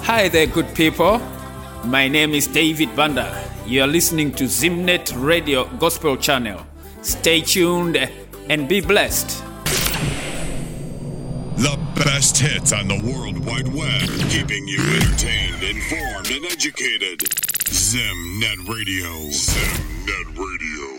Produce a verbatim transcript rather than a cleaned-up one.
Hi there, good people. My name is David Banda. You are listening to Zimnet Radio Gospel Channel. Stay tuned and be blessed. The best hits on the World Wide Web, keeping you entertained, informed, and educated. Zimnet Radio. Zimnet Radio.